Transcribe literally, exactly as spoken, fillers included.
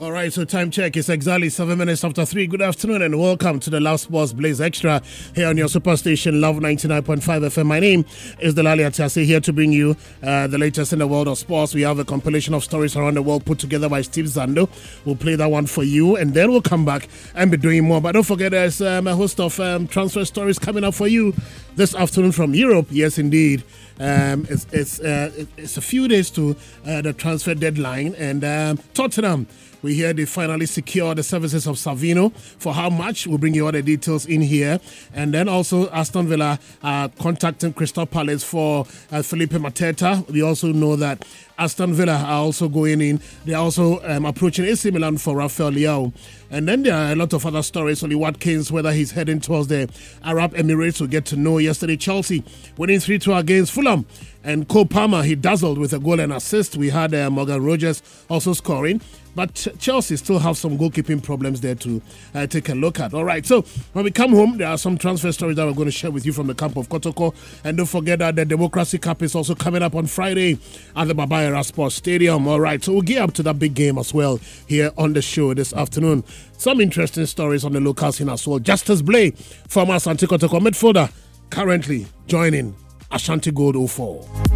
All right, so time check is exactly seven minutes after three. Good afternoon and welcome to the Love Sports Blaze Extra here on your superstation Love ninety-nine point five F M. My name is Delali Atiasi, here to bring you uh, the latest in the world of sports. We have a compilation of stories around the world put together by Steve Zando. We'll play that one for you and then we'll come back and be doing more. But don't forget, there's um, a host of um, transfer stories coming up for you this afternoon from Europe. Yes, indeed. Um, it's it's, uh, it's a few days to uh, the transfer deadline, and um, Tottenham, we hear they finally secure the services of Savino. For how much? We'll bring you all the details in here. And then also Aston Villa uh, contacting Crystal Palace for uh, Felipe Mateta. We also know that Aston Villa are also going in. They're also um, approaching A C Milan for Rafael Leao. And then there are a lot of other stories. Oli Watkins, whether he's heading towards the Arab Emirates, we'll get to know. Yesterday, Chelsea winning three two against Fulham. And Cole Palmer, he dazzled with a goal and assist. We had uh, Morgan Rogers also scoring. But Chelsea still have some goalkeeping problems there to uh, take a look at. All right, so when we come home, there are some transfer stories that we're going to share with you from the camp of Kotoko. And don't forget that the Democracy Cup is also coming up on Friday at the Baba Yara Sports Stadium. All right, so we'll gear up to that big game as well here on the show this afternoon. Some interesting stories on the local scene as well. Justice Blay, former Asante Kotoko midfielder, currently joining Ashanti Gold oh four.